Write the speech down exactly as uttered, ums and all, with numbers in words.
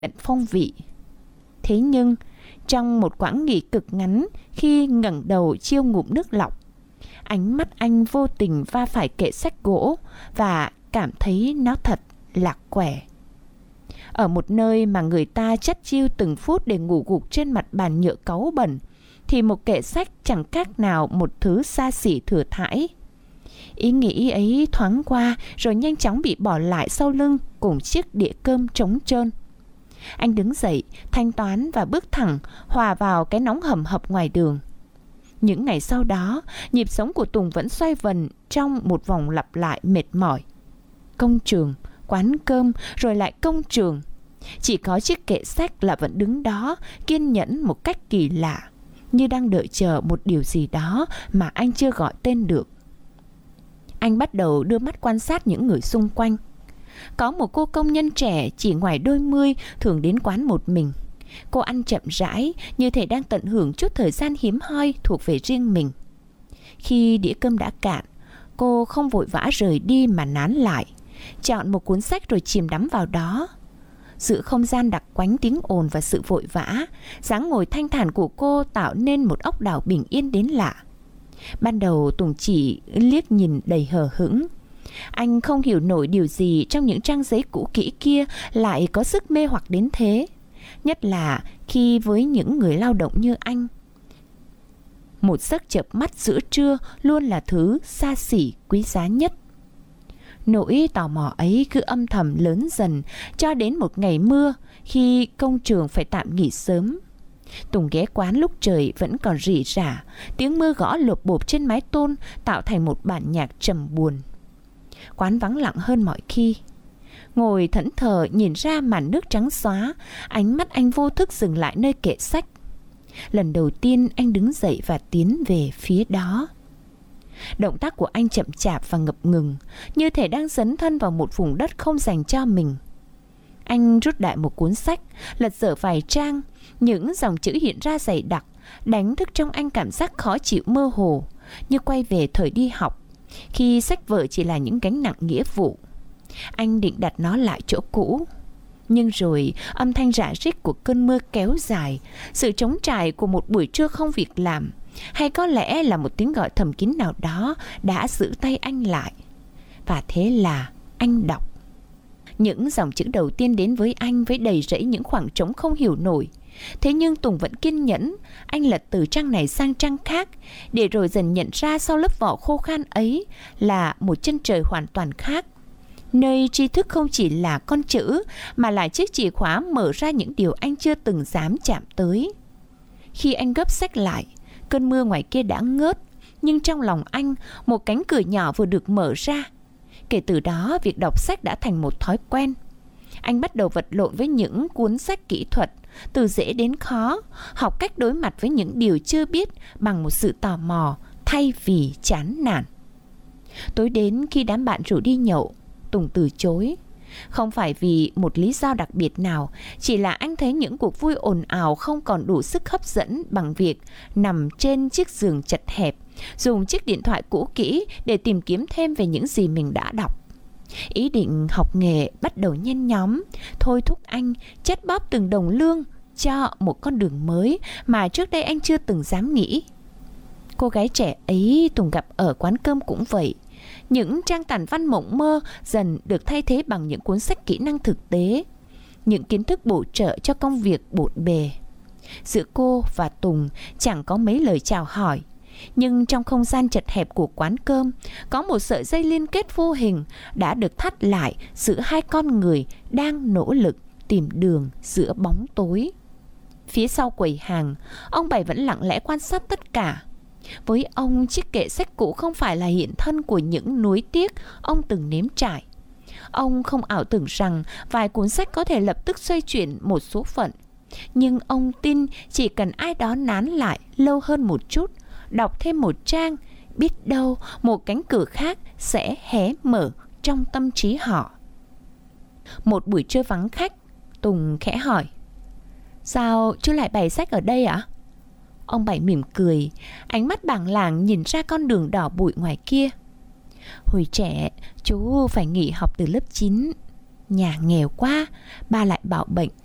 phong vị. Thế nhưng, trong một quãng nghỉ cực ngắn, khi ngẩng đầu chiêu ngụm nước lọc, ánh mắt anh vô tình va phải kệ sách gỗ và cảm thấy nó thật lạc quẻ. Ở một nơi mà người ta chắt chiu từng phút để ngủ gục trên mặt bàn nhựa cáu bẩn, thì một kệ sách chẳng khác nào một thứ xa xỉ thừa thãi. Ý nghĩ ấy thoáng qua rồi nhanh chóng bị bỏ lại sau lưng cùng chiếc đĩa cơm trống trơn. Anh đứng dậy, thanh toán và bước thẳng hòa vào cái nóng hầm hập ngoài đường. Những ngày sau đó, nhịp sống của Tùng vẫn xoay vần trong một vòng lặp lại mệt mỏi. Công trường, quán cơm, rồi lại công trường. Chỉ có chiếc kệ sách là vẫn đứng đó, kiên nhẫn một cách kỳ lạ, như đang đợi chờ một điều gì đó mà anh chưa gọi tên được. Anh bắt đầu đưa mắt quan sát những người xung quanh. Có một cô công nhân trẻ chỉ ngoài đôi mươi thường đến quán một mình. Cô ăn chậm rãi, như thể đang tận hưởng chút thời gian hiếm hoi thuộc về riêng mình. Khi đĩa cơm đã cạn, cô không vội vã rời đi mà nán lại, chọn một cuốn sách rồi chìm đắm vào đó. Giữa không gian đặc quánh tiếng ồn và sự vội vã, dáng ngồi thanh thản của cô tạo nên một ốc đảo bình yên đến lạ. Ban đầu Tùng chỉ liếc nhìn đầy hờ hững. Anh không hiểu nổi điều gì trong những trang giấy cũ kỹ kia lại có sức mê hoặc đến thế. Nhất là khi với những người lao động như anh, một giấc chợp mắt giữa trưa luôn là thứ xa xỉ quý giá nhất. Nỗi tò mò ấy cứ âm thầm lớn dần cho đến một ngày mưa, khi công trường phải tạm nghỉ sớm. Tùng ghé quán lúc trời vẫn còn rỉ rả, tiếng mưa gõ lộp bộp trên mái tôn tạo thành một bản nhạc trầm buồn. Quán vắng lặng hơn mọi khi. Ngồi thẫn thờ nhìn ra màn nước trắng xóa, ánh mắt anh vô thức dừng lại nơi kệ sách. Lần đầu tiên anh đứng dậy và tiến về phía đó. Động tác của anh chậm chạp và ngập ngừng, như thể đang dấn thân vào một vùng đất không dành cho mình. Anh rút đại một cuốn sách, lật dở vài trang. Những dòng chữ hiện ra dày đặc, đánh thức trong anh cảm giác khó chịu mơ hồ, như quay về thời đi học, khi sách vở chỉ là những gánh nặng nghĩa vụ. Anh định đặt nó lại chỗ cũ, nhưng rồi âm thanh rả rích của cơn mưa kéo dài, sự trống trải của một buổi trưa không việc làm, hay có lẽ là một tiếng gọi thầm kín nào đó đã giữ tay anh lại. Và thế là anh đọc. Những dòng chữ đầu tiên đến với anh với đầy rẫy những khoảng trống không hiểu nổi. Thế nhưng Tùng vẫn kiên nhẫn. Anh lật từ trang này sang trang khác, để rồi dần nhận ra sau lớp vỏ khô khan ấy là một chân trời hoàn toàn khác, nơi tri thức không chỉ là con chữ, mà là chiếc chìa khóa mở ra những điều anh chưa từng dám chạm tới. Khi anh gấp sách lại, cơn mưa ngoài kia đã ngớt, nhưng trong lòng anh, một cánh cửa nhỏ vừa được mở ra. Kể từ đó, việc đọc sách đã thành một thói quen. Anh bắt đầu vật lộn với những cuốn sách kỹ thuật, từ dễ đến khó, học cách đối mặt với những điều chưa biết bằng một sự tò mò thay vì chán nản. Tối đến khi đám bạn rủ đi nhậu, Tùng từ chối. Không phải vì một lý do đặc biệt nào, chỉ là anh thấy những cuộc vui ồn ào không còn đủ sức hấp dẫn bằng việc nằm trên chiếc giường chật hẹp, dùng chiếc điện thoại cũ kỹ để tìm kiếm thêm về những gì mình đã đọc. Ý định học nghề bắt đầu nhen nhóm, thôi thúc anh chắt bóp từng đồng lương cho một con đường mới mà trước đây anh chưa từng dám nghĩ. Cô gái trẻ ấy Tùng gặp ở quán cơm cũng vậy. Những trang tản văn mộng mơ dần được thay thế bằng những cuốn sách kỹ năng thực tế, những kiến thức bổ trợ cho công việc bộn bề. Giữa cô và Tùng chẳng có mấy lời chào hỏi, nhưng trong không gian chật hẹp của quán cơm có một sợi dây liên kết vô hình đã được thắt lại giữa hai con người đang nỗ lực tìm đường giữa bóng tối. Phía sau quầy hàng, ông Bảy vẫn lặng lẽ quan sát tất cả. Với ông, chiếc kệ sách cũ không phải là hiện thân của những nuối tiếc ông từng nếm trải. Ông không ảo tưởng rằng vài cuốn sách có thể lập tức xoay chuyển một số phận. Nhưng ông tin chỉ cần ai đó nán lại lâu hơn một chút, đọc thêm một trang, biết đâu một cánh cửa khác sẽ hé mở trong tâm trí họ. Một buổi trưa vắng khách, Tùng khẽ hỏi: "Sao chú lại bày sách ở đây ạ?" Ông Bảy mỉm cười, ánh mắt bàng làng nhìn ra con đường đỏ bụi ngoài kia. "Hồi trẻ, chú phải nghỉ học từ lớp chín. Nhà nghèo quá, ba lại bảo bệnh,